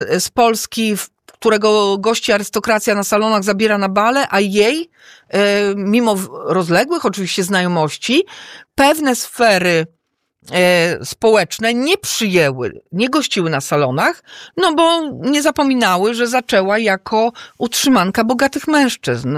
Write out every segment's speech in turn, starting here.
z Polski, którego gości arystokracja na salonach zabiera na bale, a jej, mimo rozległych oczywiście znajomości, pewne sfery społeczne nie przyjęły, nie gościły na salonach, no bo nie zapominały, że zaczęła jako utrzymanka bogatych mężczyzn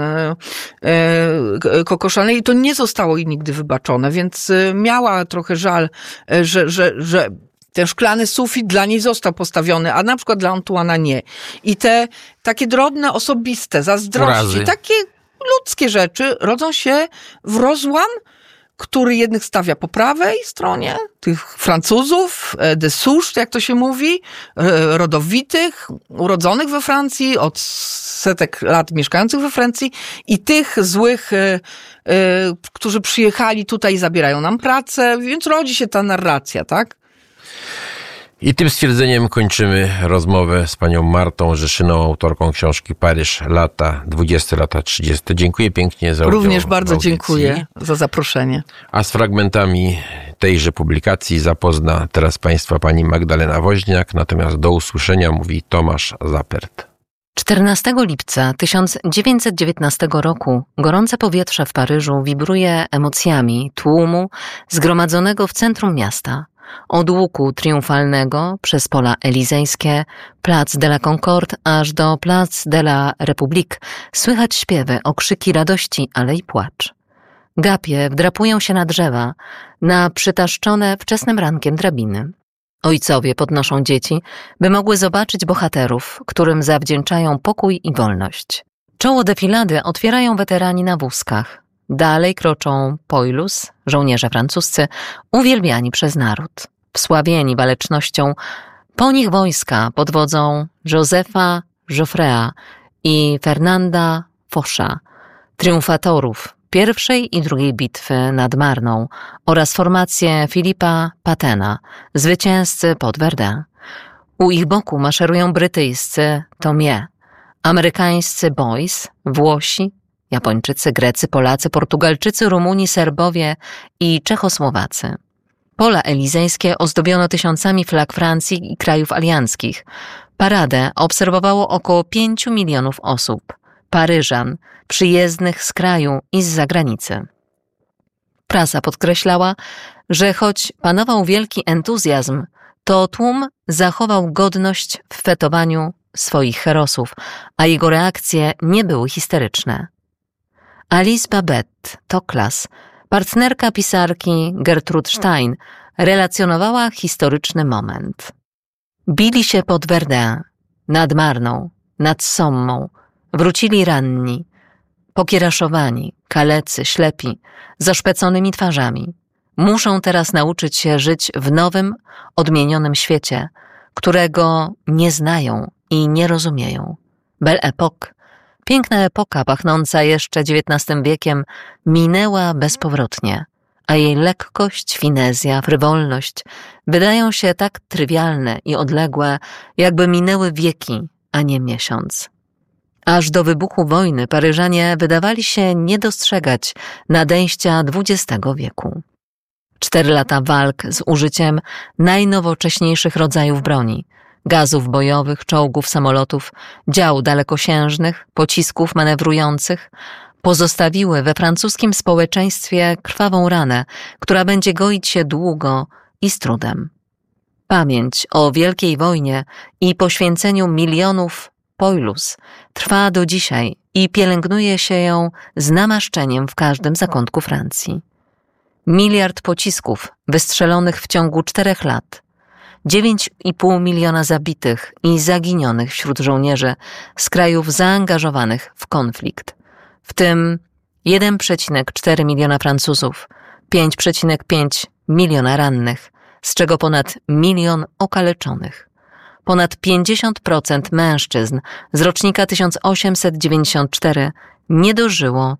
Coco Chanel i to nie zostało jej nigdy wybaczone, więc miała trochę żal, że ten szklany sufit dla niej został postawiony, a na przykład dla Antoine'a nie. I te takie drobne, osobiste zazdrości, takie ludzkie rzeczy rodzą się w rozłam, który jednych stawia po prawej stronie, tych Francuzów, de souche, jak to się mówi, rodowitych, urodzonych we Francji, od setek lat mieszkających we Francji i tych złych, którzy przyjechali tutaj i zabierają nam pracę, więc rodzi się ta narracja, tak? I tym stwierdzeniem kończymy rozmowę z panią Martą Rzeszyną, autorką książki Paryż, lata 20, lata 30. Dziękuję pięknie za udział. Również bardzo dziękuję za zaproszenie. A z fragmentami tejże publikacji zapozna teraz państwa pani Magdalena Woźniak, natomiast do usłyszenia mówi Tomasz Zapert. 14 lipca 1919 roku gorące powietrze w Paryżu wibruje emocjami tłumu zgromadzonego w centrum miasta. Od łuku triumfalnego przez pola elizejskie, Place de la Concorde, aż do Place de la République słychać śpiewy, okrzyki radości, ale i płacz. Gapie wdrapują się na drzewa, na przytaszczone wczesnym rankiem drabiny. Ojcowie podnoszą dzieci, by mogły zobaczyć bohaterów, którym zawdzięczają pokój i wolność. Czoło defilady otwierają weterani na wózkach. Dalej kroczą poilus, żołnierze francuscy, uwielbiani przez naród, wsławieni walecznością. Po nich wojska pod wodzą Józefa Joffrea i Fernanda Focha, triumfatorów pierwszej i drugiej bitwy nad Marną oraz formację Philippa Patena, zwycięzcy pod Verdun. U ich boku maszerują brytyjscy Tomie, amerykańscy Boys, Włosi, Japończycy, Grecy, Polacy, Portugalczycy, Rumuni, Serbowie i Czechosłowacy. Pola elizejskie ozdobiono tysiącami flag Francji i krajów alianckich. Paradę obserwowało około 5 milionów osób, Paryżan, przyjezdnych z kraju i z zagranicy. Prasa podkreślała, że choć panował wielki entuzjazm, to tłum zachował godność w fetowaniu swoich herosów, a jego reakcje nie były histeryczne. Alice Babette Toklas, partnerka pisarki Gertrude Stein, relacjonowała historyczny moment. Bili się pod Verdun, nad Marną, nad Sommą, wrócili ranni, pokieraszowani, kalecy, ślepi, z oszpeconymi twarzami. Muszą teraz nauczyć się żyć w nowym, odmienionym świecie, którego nie znają i nie rozumieją. Belle Époque, piękna epoka pachnąca jeszcze XIX wiekiem, minęła bezpowrotnie, a jej lekkość, finezja, frywolność wydają się tak trywialne i odległe, jakby minęły wieki, a nie miesiąc. Aż do wybuchu wojny Paryżanie wydawali się nie dostrzegać nadejścia XX wieku. 4 lata walk z użyciem najnowocześniejszych rodzajów broni, gazów bojowych, czołgów, samolotów, dział dalekosiężnych, pocisków manewrujących, pozostawiły we francuskim społeczeństwie krwawą ranę, która będzie goić się długo i z trudem. Pamięć o Wielkiej Wojnie i poświęceniu milionów poilus trwa do dzisiaj i pielęgnuje się ją z namaszczeniem w każdym zakątku Francji. 1 miliard pocisków wystrzelonych w ciągu 4 lat, 9,5 miliona zabitych i zaginionych wśród żołnierzy z krajów zaangażowanych w konflikt, w tym 1,4 miliona Francuzów, 5,5 miliona rannych, z czego ponad 1 milion okaleczonych. Ponad 50% mężczyzn z rocznika 1894 nie dożyło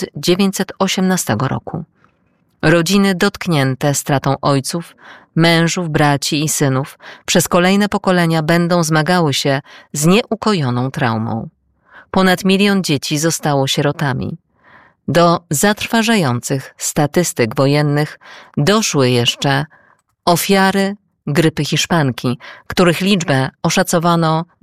1918 roku. Rodziny dotknięte stratą ojców, mężów, braci i synów przez kolejne pokolenia będą zmagały się z nieukojoną traumą. Ponad 1 milion dzieci zostało sierotami. Do zatrważających statystyk wojennych doszły jeszcze ofiary grypy hiszpanki, których liczbę oszacowano